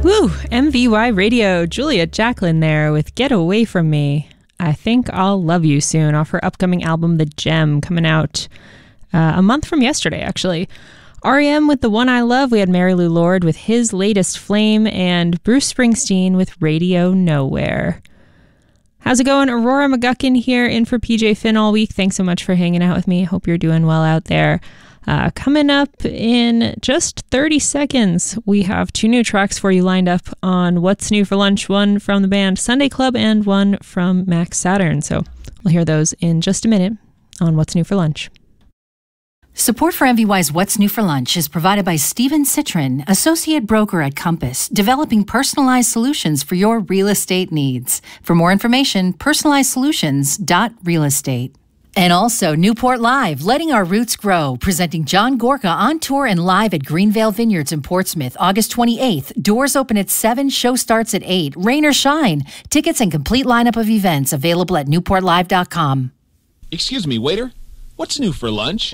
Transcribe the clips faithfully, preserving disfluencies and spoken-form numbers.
Woo! M V Y Radio, Julia Jacklin there with Get Away From Me. I Think I'll Love You Soon off her upcoming album, The Gem, coming out uh, a month from yesterday, actually. R E M with The One I Love. We had Mary Lou Lord with his latest Flame, and Bruce Springsteen with Radio Nowhere. How's it going? Aurora McGuckin here in for P J Finn all week. Thanks so much for hanging out with me. Hope you're doing well out there. Uh, coming up in just thirty seconds, we have two new tracks for you lined up on What's New for Lunch, one from the band Sunday Club and one from Max Saturn. So we'll hear those in just a minute on What's New for Lunch. Support for M V Y's What's New for Lunch is provided by Steven Citrin, Associate Broker at Compass, developing personalized solutions for your real estate needs. For more information, personalized solutions dot real estate. And also Newport Live, letting our roots grow, presenting John Gorka on tour and live at Greenvale Vineyards in Portsmouth, August twenty-eighth. Doors open at seven, show starts at eight. Rain or shine. Tickets and complete lineup of events available at newport live dot com. Excuse me, waiter. What's new for lunch?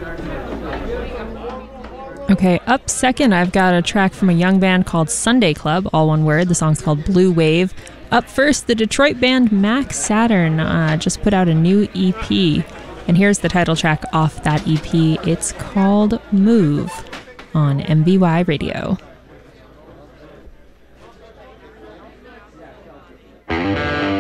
Okay, up second, I've got a track from a young band called Sunday Club, all one word. The song's called Blue Wave. Up first, the Detroit band Max Saturn uh, just put out a new E P. And here's the title track off that E P. It's called Move on M V Y Radio.